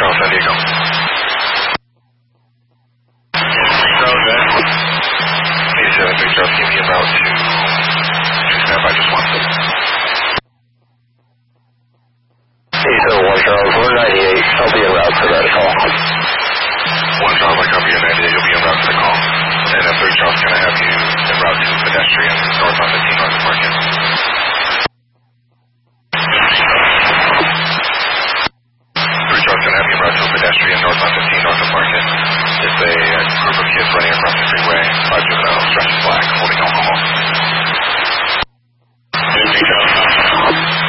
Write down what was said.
Charles, San Diego. Charles, please, 3 Charles, give me a route to stand by just 1 second. 1 Charles, 198, I'll be en route to that call. 1 Charles, I copy your 98, you'll be en route to the call. And 3 Charles, can I have you en route to pedestrian north on 15 north of Market? 3 Charles, can I have you en route to a pedestrian north on 15 north of Market? It's a group of kids running across the freeway, 5 juveniles, dressed in black, holding alcohol.